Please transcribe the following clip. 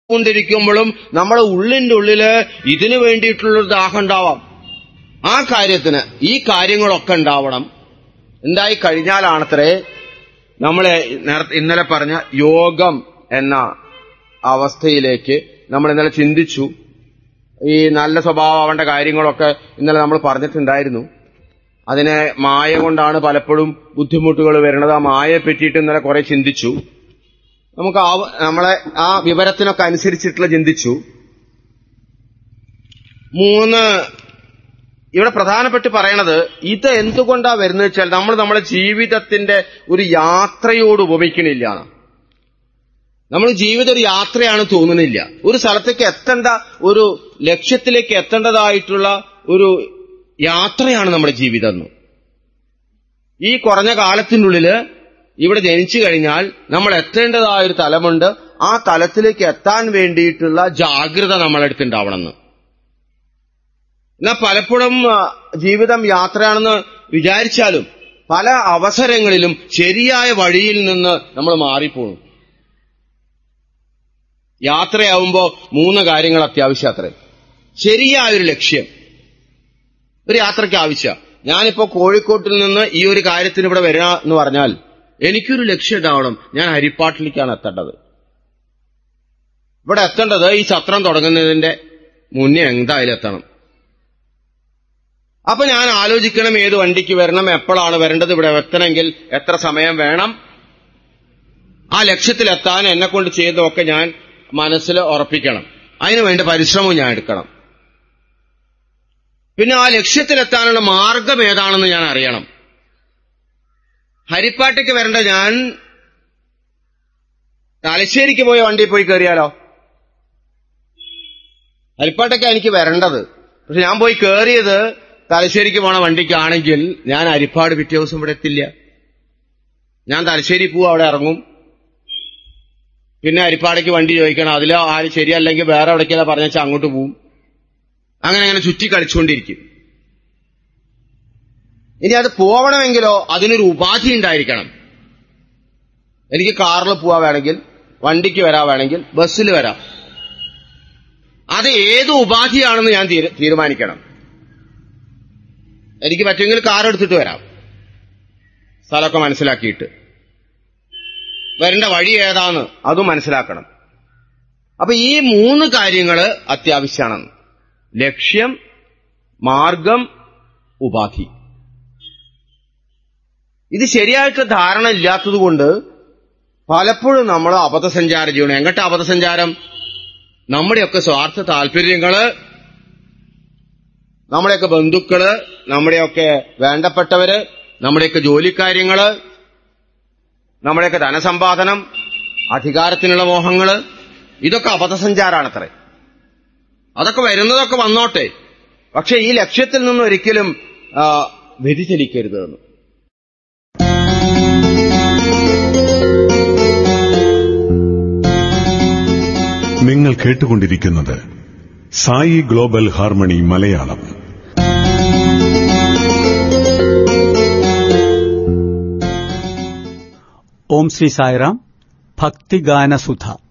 കൊണ്ടിരിക്കുമ്പോഴും നമ്മുടെ ഉള്ളിന്റെ ഉള്ളില് ഇതിനു വേണ്ടിയിട്ടുള്ളൊരു ദാഹം ഉണ്ടാവാം. ആ കാര്യത്തിന് ഈ കാര്യങ്ങളൊക്കെ ഉണ്ടാവണം. എന്തായി കഴിഞ്ഞാലാണത്രേ നമ്മളെ ഇന്നലെ പറഞ്ഞ യോഗം എന്ന അവസ്ഥയിലേക്ക് നമ്മൾ ഇന്നലെ ചിന്തിച്ചു. ഈ നല്ല സ്വഭാവമാവേണ്ട കാര്യങ്ങളൊക്കെ ഇന്നലെ നമ്മൾ പറഞ്ഞിട്ടുണ്ടായിരുന്നു. അതിനെ മായ കൊണ്ടാണ് പലപ്പോഴും ബുദ്ധിമുട്ടുകൾ വരുന്നത്. ആ മായയെ പറ്റിയിട്ട് ഇന്നലെ കുറെ ചിന്തിച്ചു. നമുക്ക് നമ്മളെ ആ വിവരത്തിനൊക്കെ അനുസരിച്ചിട്ടുള്ള ചിന്തിച്ചു. 3 ഇവിടെ പ്രധാനപ്പെട്ട് പറയണത് ഇത് എന്തുകൊണ്ടാ വരുന്നത് വെച്ചാൽ നമ്മൾ നമ്മുടെ ജീവിതത്തിന്റെ ഒരു യാത്രയോട് ഉപമിക്കണില്ല. നമ്മൾ ജീവിതം ഒരു യാത്രയാണ് തോന്നുന്നില്ല. ഒരു സ്ഥലത്തേക്ക് എത്തേണ്ട, ഒരു ലക്ഷ്യത്തിലേക്ക് എത്തേണ്ടതായിട്ടുള്ള ഒരു യാത്രയാണ് നമ്മുടെ ജീവിതം. ഈ കുറഞ്ഞ കാലത്തിനുള്ളില് ഇവിടെ ജനിച്ചു കഴിഞ്ഞാൽ നമ്മൾ എത്തേണ്ടതായൊരു തലമുണ്ട്. ആ തലത്തിലേക്ക് എത്താൻ വേണ്ടിയിട്ടുള്ള ജാഗ്രത നമ്മളെടുത്തുണ്ടാവണമെന്ന്. എന്നാൽ പലപ്പോഴും ജീവിതം യാത്രയാണെന്ന് വിചാരിച്ചാലും പല അവസരങ്ങളിലും ശരിയായ വഴിയിൽ നിന്ന് നമ്മൾ മാറിപ്പോകും. യാത്രയാവുമ്പോ 3 കാര്യങ്ങൾ അത്യാവശ്യം. അത്രേ ശരിയായൊരു ലക്ഷ്യം ഒരു യാത്രയ്ക്ക് ആവശ്യം. ഞാനിപ്പോ കോഴിക്കോട്ടിൽ നിന്ന് ഈ ഒരു കാര്യത്തിന് ഇവിടെ വരിക എന്ന് പറഞ്ഞാൽ എനിക്കൊരു ലക്ഷ്യം ഉണ്ടാവണം. ഞാൻ ഹരിപ്പാട്ടിലേക്കാണ് എത്തേണ്ടത്. ഇവിടെ എത്തേണ്ടത് ഈ സത്രം തുടങ്ങുന്നതിന്റെ മുന്നേ എന്തായാലും എത്തണം. അപ്പൊ ഞാൻ ആലോചിക്കണം ഏത് വണ്ടിക്ക് വരണം, എപ്പോഴാണ് വരേണ്ടത്, ഇവിടെ എത്തണമെങ്കിൽ എത്ര സമയം വേണം. ആ ലക്ഷ്യത്തിലെത്താൻ എന്നെ കൊണ്ട് ചെയ്തതൊക്കെ ഞാൻ മനസ്സിൽ ഉറപ്പിക്കണം. അതിനു വേണ്ട പരിശ്രമവും ഞാൻ എടുക്കണം. പിന്നെ ആ ലക്ഷ്യത്തിലെത്താനുള്ള മാർഗം ഏതാണെന്ന് ഞാൻ അറിയണം. ഹരിപ്പാട്ടേക്ക് വരേണ്ട ഞാൻ തലശ്ശേരിക്ക് പോയ വണ്ടിയിൽ പോയി കയറിയാലോ? ഹരിപ്പാട്ടേക്ക് എനിക്ക് വരേണ്ടത്. പക്ഷെ ഞാൻ പോയി കയറിയത് തലശ്ശേരിക്ക് പോണ വണ്ടിക്കാണെങ്കിൽ ഞാൻ ഹരിപ്പാട് പിറ്റേ ദിവസം ഇവിടെ എത്തില്ല. ഞാൻ തലശ്ശേരി പോവും, അവിടെ ഇറങ്ങും. പിന്നെ ഹരിപ്പാടേക്ക് വണ്ടി ചോദിക്കണം. അതിൽ ആര് ശരിയല്ലെങ്കിൽ വേറെ എവിടേക്കല്ല പറഞ്ഞാൽ അങ്ങോട്ട് പോവും. അങ്ങനെ ചുറ്റി കളിച്ചുകൊണ്ടിരിക്കും. ഇനി അത് പോവണമെങ്കിലോ അതിനൊരു ഉപാധി ഉണ്ടായിരിക്കണം. എനിക്ക് കാറിൽ പോവാ വേണമെങ്കിൽ, വണ്ടിക്ക് വരാ വേണമെങ്കിൽ, ബസ്സിൽ വരാം. അത് ഏത് ഉപാധിയാണെന്ന് ഞാൻ തീരുമാനിക്കണം. എനിക്ക് പറ്റുമെങ്കിൽ കാർ എടുത്തിട്ട് വരാം, സ്ഥലമൊക്കെ മനസ്സിലാക്കിയിട്ട്. വരേണ്ട വഴി ഏതാന്ന് അതും മനസ്സിലാക്കണം. അപ്പൊ ഈ 3 കാര്യങ്ങൾ അത്യാവശ്യമാണ്: ലക്ഷ്യം, മാർഗം, ഉപാധി. ഇത് ശരിയായിട്ട് ധാരണ ഇല്ലാത്തതുകൊണ്ട് പലപ്പോഴും നമ്മൾ അബദ്ധസഞ്ചാര ജീവനം. എങ്ങോട്ട് അബദ്ധസഞ്ചാരം? നമ്മുടെയൊക്കെ സ്വാർത്ഥ താല്പര്യങ്ങള്, നമ്മുടെയൊക്കെ ബന്ധുക്കള്, നമ്മുടെയൊക്കെ വേണ്ടപ്പെട്ടവര്, നമ്മുടെയൊക്കെ ജോലിക്കാര്യങ്ങള്, നമ്മുടെയൊക്കെ ധനസമ്പാദനം, അധികാരത്തിനുള്ള മോഹങ്ങള്, ഇതൊക്കെ അബദ്ധസഞ്ചാരാണത്രേ. അതൊക്കെ വരുന്നതൊക്കെ വന്നോട്ടെ, പക്ഷെ ഈ ലക്ഷ്യത്തിൽ നിന്നും ഒരിക്കലും വ്യതിചലിക്കരുത് എന്ന്. നിങ്ങൾ കേട്ടുകൊണ്ടിരിക്കുന്നത് സായി ഗ്ലോബൽ ഹാർമണി മലയാളം. ഓം ശ്രീ സായിറാം. ഭക്തിഗാനസുധ